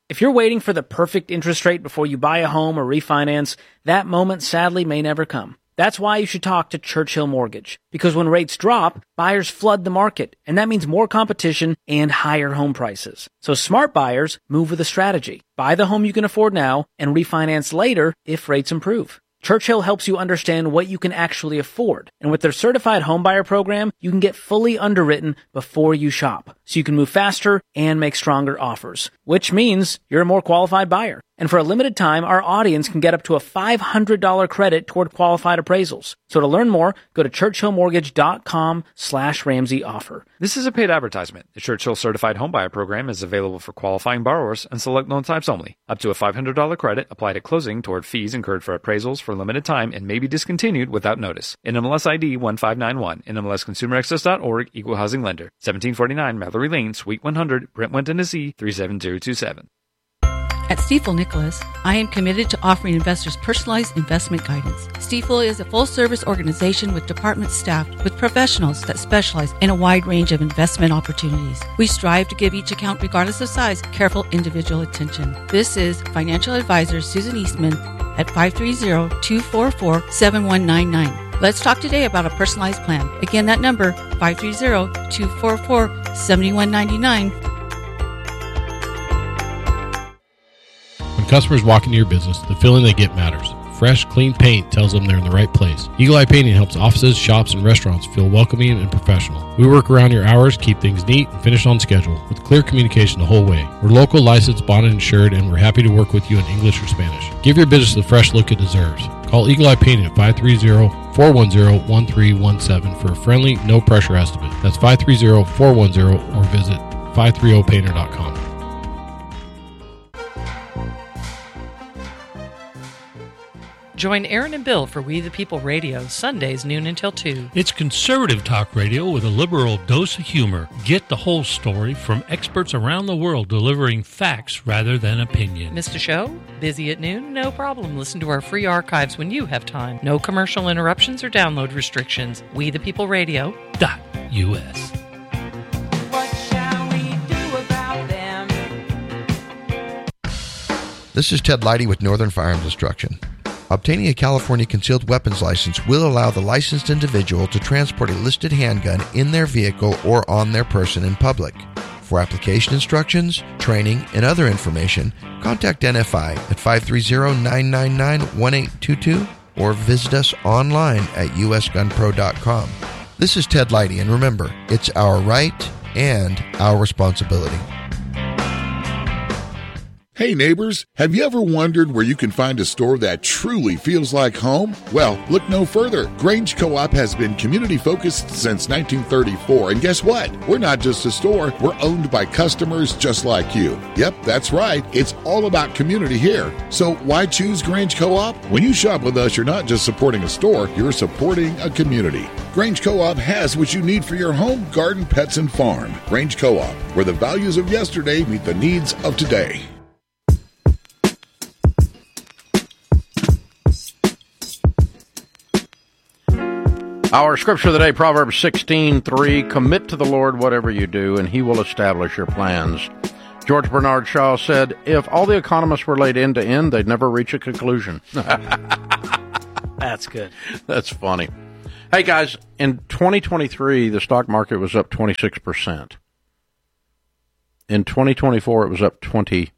If you're waiting for the perfect interest rate before you buy a home or refinance, that moment sadly may never come. That's why you should talk to Churchill Mortgage. Because when rates drop, buyers flood the market, and that means more competition and higher home prices. So smart buyers move with a strategy. Buy the home you can afford now and refinance later if rates improve. Churchill helps you understand what you can actually afford. And with their certified homebuyer program, you can get fully underwritten before you shop. So you can move faster and make stronger offers, which means you're a more qualified buyer. And for a limited time, our audience can get up to a $500 credit toward qualified appraisals. So to learn more, go to churchillmortgage.com/Ramsey offer. This is a paid advertisement. The Churchill Certified Homebuyer Program is available for qualifying borrowers and select loan types only. Up to a $500 credit applied at closing toward fees incurred for appraisals for a limited time and may be discontinued without notice. NMLS ID 1591, NMLSConsumerAccess.org, Equal Housing Lender, 1749 Mallory Lane, Suite 100, Brentwood, Tennessee, 37027. At Stifel Nicholas, I am committed to offering investors personalized investment guidance. Stifel is a full-service organization with departments staffed with professionals that specialize in a wide range of investment opportunities. We strive to give each account, regardless of size, careful individual attention. This is financial advisor Susan Eastman at 530-244-7199. Let's talk today about a personalized plan. Again, that number, 530-244-7199. When customers walk into your business, the feeling they get matters. Fresh, clean paint tells them they're in the right place. Eagle Eye Painting helps offices, shops, and restaurants feel welcoming and professional. We work around your hours, keep things neat, and finish on schedule with clear communication the whole way. We're local, licensed, bonded, insured, and we're happy to work with you in English or Spanish. Give your business the fresh look it deserves. Call Eagle Eye Painting at 530-410-1317 for a friendly, no-pressure estimate. That's 530-410 or visit 530painter.com. Join Aaron and Bill for We the People Radio, Sundays noon until 2. It's conservative talk radio with a liberal dose of humor. Get the whole story from experts around the world delivering facts rather than opinion. Missed a show? Busy at noon? No problem. Listen to our free archives when you have time. No commercial interruptions or download restrictions. We the People Radio.us. What shall we do about them? This is Ted Leidy with Northern Firearms Instruction. Obtaining a California concealed weapons license will allow the licensed individual to transport a listed handgun in their vehicle or on their person in public. For application instructions, training, and other information, contact NFI at 530-999-1822 or visit us online at usgunpro.com. This is Ted Leidy, and remember, it's our right and our responsibility. Hey neighbors, have you ever wondered where you can find a store that truly feels like home? Well, look no further. Grange Co-op has been community-focused since 1934, and guess what? We're not just a store, we're owned by customers just like you. Yep, that's right. It's all about community here. So why choose Grange Co-op? When you shop with us, you're not just supporting a store, you're supporting a community. Grange Co-op has what you need for your home, garden, pets, and farm. Grange Co-op, where the values of yesterday meet the needs of today. Our scripture of the day, Proverbs 16:3, commit to the Lord whatever you do, and he will establish your plans. George Bernard Shaw said, if all the economists were laid end to end, they'd never reach a conclusion. That's good. That's funny. Hey, guys, in 2023, the stock market was up 26%. In 2024, it was up 25%.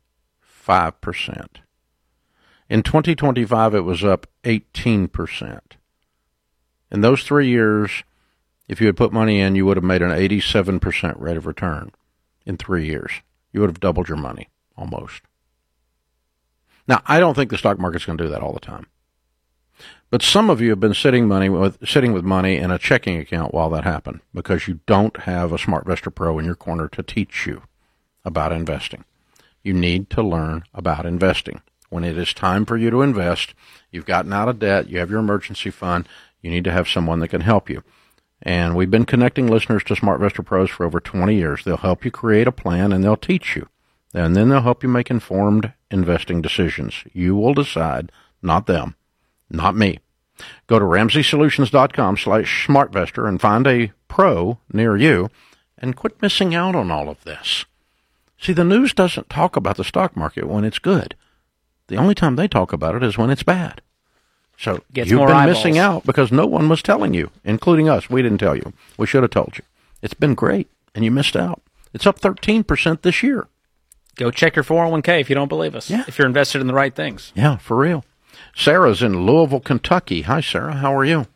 In 2025, it was up 18%. In those 3 years, if you had put money in, you would have made an 87% rate of return in 3 years. You would have doubled your money, almost. Now, I don't think the stock market's going to do that all the time. But some of you have been sitting with money in a checking account while that happened because you don't have a SmartVestor Pro in your corner to teach you about investing. You need to learn about investing. When it is time for you to invest, you've gotten out of debt, you have your emergency fund, you need to have someone that can help you. And we've been connecting listeners to SmartVestor Pros for over 20 years. They'll help you create a plan, and they'll teach you. And then they'll help you make informed investing decisions. You will decide, not them, not me. Go to RamseySolutions.com/SmartVestor and find a pro near you, and quit missing out on all of this. See, the news doesn't talk about the stock market when it's good. The only time they talk about it is when it's bad. So Gets you've more been eyeballs. missing out because no one was telling you, including us. We didn't tell you. We should have told you. It's been great, and you missed out. It's up 13% this year. Go check your 401k if you don't believe us. Yeah. If you're invested in the right things. Yeah, for real. Sarah's in Louisville, Kentucky. Hi, Sarah. How are you?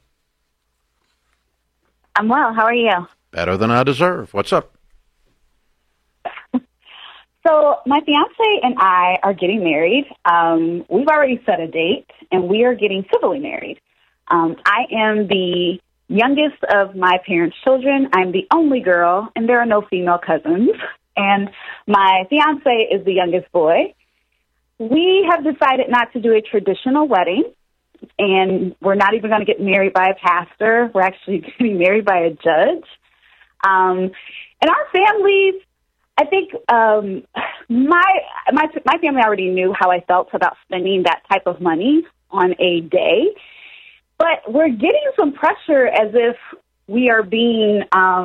I'm well. How are you? Better than I deserve. What's up? So my fiance and I are getting married. We've already set a date, and we are getting civilly married. I am the youngest of my parents' children. I'm the only girl, and there are no female cousins. And my fiance is the youngest boy. We have decided not to do a traditional wedding, and we're not even going to get married by a pastor. We're actually getting married by a judge. And our families, I think my family already knew how I felt about spending that type of money on a day, but we're getting some pressure as if we are being,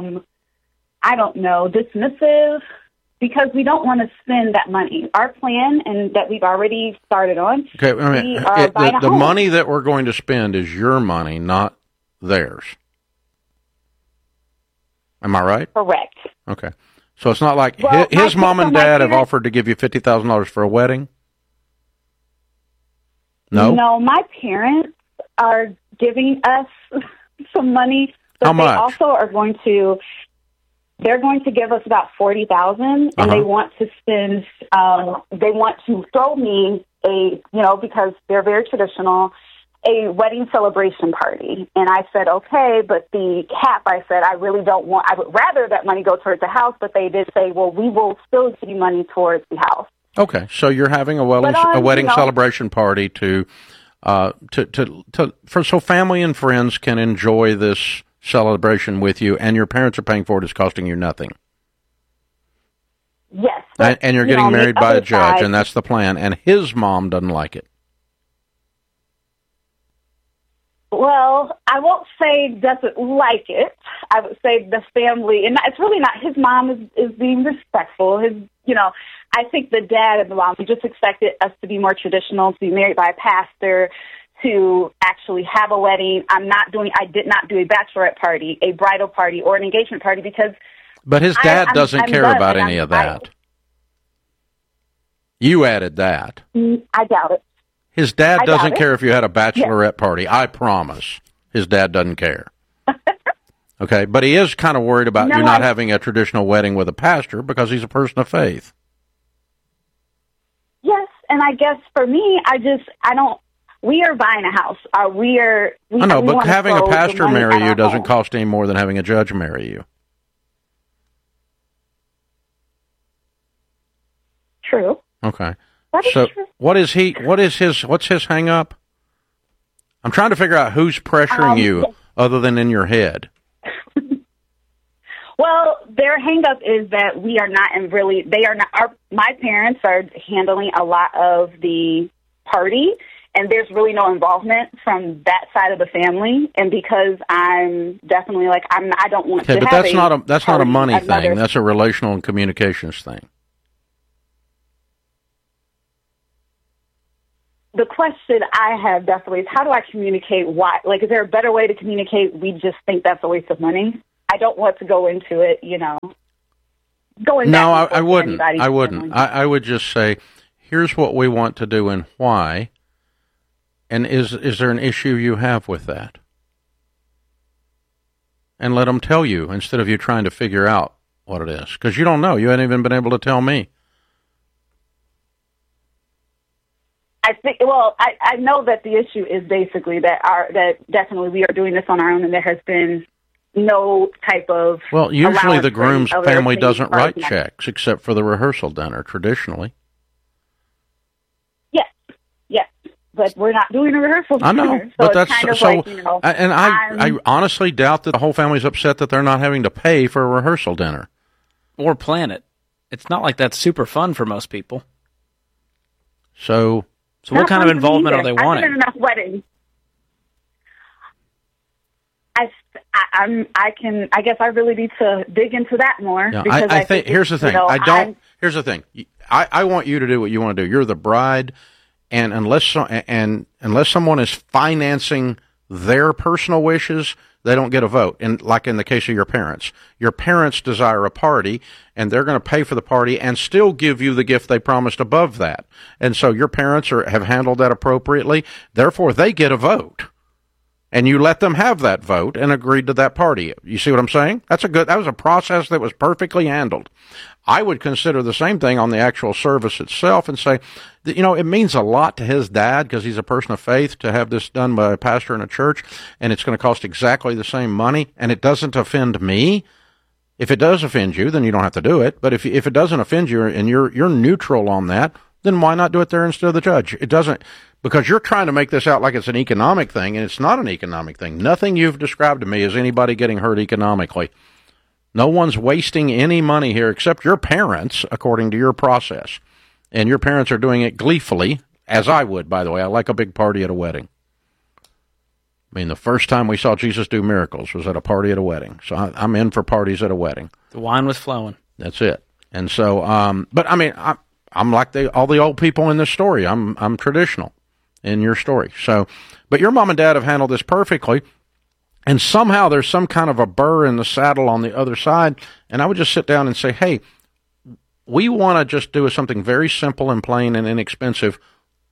dismissive, because we don't want to spend that money. Our plan, and that we've already started on, Okay, I mean, we are buying a the home. money that we're going to spend is your money, not theirs. Am I right? Correct. Okay. So it's not like Well, his mom and my dad have parents- offered to give you $50,000 for a wedding? No? No, my parents are giving us some money, but How much? they also are going to. They're going to give us about $40,000, and they want to spend. They want to throw me because they're very traditional, a wedding celebration party. And I said, okay, but the cap, I said, I really don't want. I would rather that money go towards the house, but they did say, well, we will still give you money towards the house. Okay, so you're having a wedding celebration party so family and friends can enjoy this celebration with you, and your parents are paying for it. It's costing you nothing. Yes. And you're getting married by a judge, and that's the plan. And his mom doesn't like it. Well, I won't say doesn't like it. I would say the family, and it's really not, his mom is being respectful. I think the dad and the mom just expected us to be more traditional, to be married by a pastor, to actually have a wedding. I did not do a bachelorette party, a bridal party, or an engagement party because. But his dad doesn't care done, about and any I'm of that. You added that. I doubt it. His dad I doesn't doubt care it. if you had a bachelorette party. I promise. His dad doesn't care. Okay, but he is kind of worried about you not having a traditional wedding with a pastor because he's a person of faith. Yes, and I guess for me, we are buying a house. I know, but having a pastor marry you doesn't home. cost any more than having a judge marry you. True. Okay. That is So true. what's his hang up? I'm trying to figure out who's pressuring you other than in your head. Well, their hang up is that my parents are handling a lot of the party, and there's really no involvement from that side of the family. And because I'm definitely I don't want to Okay, but have that's not a money another- thing. That's a relational and communications thing. The question I have definitely is, how do I communicate why? Is there a better way to communicate? We just think that's a waste of money. I don't want to go into it, going No, back and forth I with wouldn't. anybody's I wouldn't. family. I would just say, here's what we want to do and why. And is there an issue you have with that? And let them tell you instead of you trying to figure out what it is. Because you don't know. You haven't even been able to tell me. I think. Well, I know that the issue is basically that definitely we are doing this on our own, and there has been no type of. Well, usually allowance the for any groom's other family things doesn't as far as write that. checks except for the rehearsal dinner, traditionally. Yes, but we're not doing a rehearsal. I know, dinner, so but it's that's kind of so. I honestly doubt that the whole family's upset that they're not having to pay for a rehearsal dinner Or plan it. It's not like that's super fun for most people. So what kind of involvement are they I've been wanting? in enough weddings. I guess I really need to dig into that more. Yeah, because I think here's the thing. Here's the thing. I want you to do what you want to do. You're the bride, and unless someone is financing their personal wishes, they don't get a vote. And like in the case of your parents desire a party, and they're going to pay for the party and still give you the gift they promised above that. And so your parents have handled that appropriately. Therefore, they get a vote. And you let them have that vote and agreed to that party. You see what I'm saying? That was a process that was perfectly handled. I would consider the same thing on the actual service itself and say, that, it means a lot to his dad because he's a person of faith to have this done by a pastor in a church, and it's going to cost exactly the same money, and it doesn't offend me. If it does offend you, then you don't have to do it. But if it doesn't offend you and you're neutral on that, then why not do it there instead of the judge? It doesn't. Because you're trying to make this out like it's an economic thing, and it's not an economic thing. Nothing you've described to me is anybody getting hurt economically. No one's wasting any money here except your parents, according to your process. And your parents are doing it gleefully, as I would, by the way. I like a big party at a wedding. I mean, the first time we saw Jesus do miracles was at a party at a wedding. So I'm in for parties at a wedding. The wine was flowing. That's it. And so, but I mean, I'm like all the old people in this story. I'm traditional in your story. So, but your mom and dad have handled this perfectly, and somehow there's some kind of a burr in the saddle on the other side, and I would just sit down and say, hey, we want to just do something very simple and plain and inexpensive,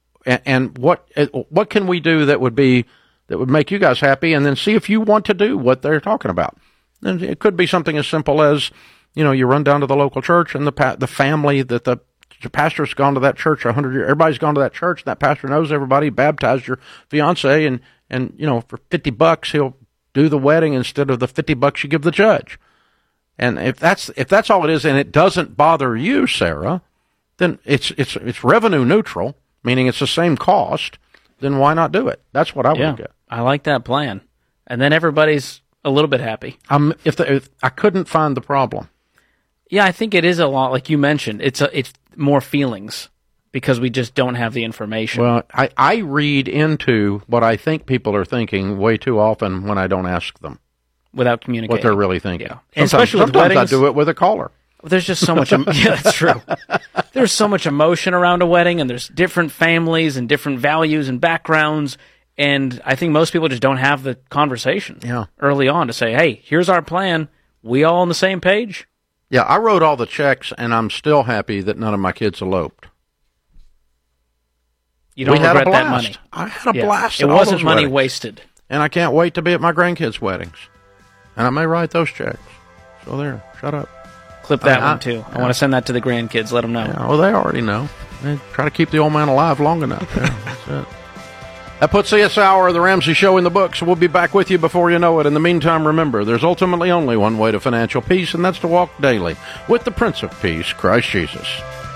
and what can we do that would make you guys happy, and then see if you want to do what they're talking about. And it could be something as simple as, you run down to the local church, and the family that the pastor's gone to that church 100 years. Everybody's gone to that church. That pastor knows everybody. Baptized your fiance, and for $50 he'll do the wedding instead of the $50 you give the judge. And if that's all it is, and it doesn't bother you, Sarah, then it's revenue neutral, meaning it's the same cost. Then why not do it? That's what I would get. I like that plan, and then everybody's a little bit happy. If I couldn't find the problem. Yeah, I think it is a lot, like you mentioned. It's more feelings because we just don't have the information. Well, I read into what I think people are thinking way too often when I don't ask them. Without communicating. What they're really thinking. Yeah. And especially with sometimes weddings, I do it with a caller. There's just so much. Yeah, that's true. There's so much emotion around a wedding, and there's different families and different values and backgrounds. And I think most people just don't have the conversation early on to say, hey, here's our plan. We all on the same page? Yeah, I wrote all the checks, and I'm still happy that none of my kids eloped. You don't regret that money. I had a blast. It wasn't money wasted. And I can't wait to be at my grandkids' weddings. And I may write those checks. So there, shut up. Clip that one, too. I want to send that to the grandkids. Let them know. Yeah, well, they already know. They try to keep the old man alive long enough. Yeah, that's it. That puts this hour of The Ramsey Show in the books. We'll be back with you before you know it. In the meantime, remember, there's ultimately only one way to financial peace, and that's to walk daily with the Prince of Peace, Christ Jesus.